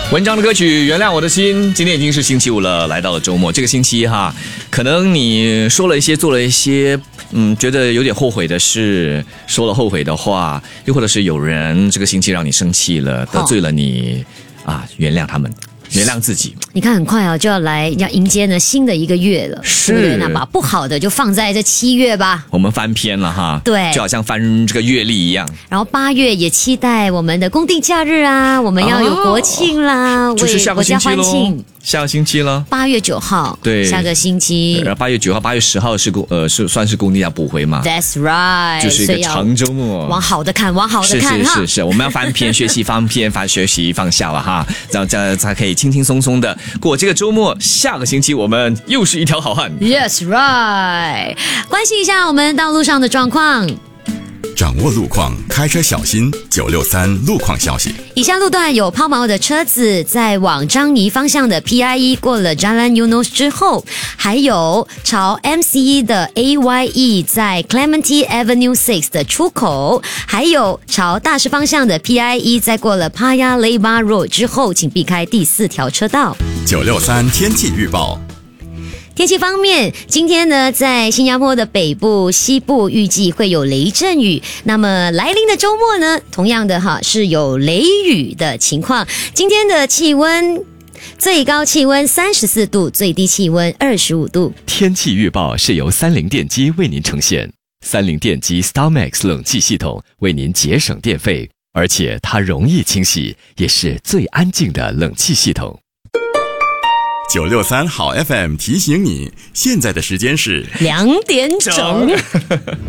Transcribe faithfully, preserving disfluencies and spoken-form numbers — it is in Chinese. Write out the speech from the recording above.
文章的歌曲《原谅我的心》，今天已经是星期五了，来到了周末。这个星期哈，可能你说了一些，做了一些，嗯，觉得有点后悔的事，说了后悔的话，又或者是有人这个星期让你生气了，得罪了你，哦、啊，原谅他们。原谅自己。 你看很快啊，就要来要迎接呢新的一个月了， 是对不对？那把不好的就放在这七月吧。 我们翻篇了哈， 对， 就好像翻这个月历一样。 然后八月也期待我们的公定假日啊，我们要有国庆啦， 哦、就是下个星期为国家欢庆。 下个星期了， 八月九号， 对， 下个星期， 八月九号、八月十号是公呃是算是公定假补回嘛 ？That's right， 就是一个长周末， 往好的看，往好的看， 是是是是，我们要翻篇学习翻篇，翻学习放下了哈，这样这样才可以轻轻松松的过这个周末。下个星期我们又是一条好汉 ，Yes right， 关心一下我们道路上的状况。 掌握路况，开车小心。九六三路况消息： 以下路段有抛锚的车子，在往樟宜方向的 P I E 过了 Jalan Eunos 之后，还有朝 M C E 的 A Y E 在 Clementi Avenue 六的出口，还有朝大石方向的 P I E 在过了 Paya Lebar Road 之后，请避开第四条车道。 九六三天气预报。 天气方面，今天呢，在新加坡的北部、西部预计会有雷阵雨。那么来临的周末呢，同样的哈是有雷雨的情况。今天的气温，最高气温三十四度，最低气温二十五度。 天气预报是由三菱电机为您呈现。三菱电机 StarMax 冷气系统为您节省电费，而且它容易清洗，也是最安静的冷气系统。 九六三好 F M 提醒你，现在的时间是两点整。